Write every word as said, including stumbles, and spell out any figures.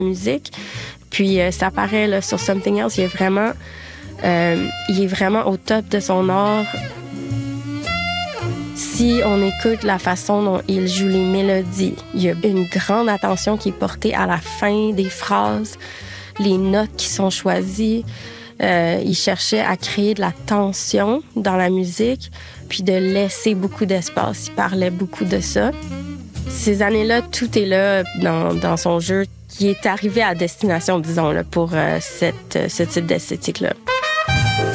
musique. Puis euh, ça paraît là, sur Something Else, il est vraiment, euh, il est vraiment au top de son art. Si on écoute la façon dont il joue les mélodies, il y a une grande attention qui est portée à la fin des phrases, les notes qui sont choisies. Euh, il cherchait à créer de la tension dans la musique, puis de laisser beaucoup d'espace. Il parlait beaucoup de ça. Ces années-là, tout est là dans, dans son jeu, qui est arrivé à destination, disons, là, pour euh, cette, ce type d'esthétique-là.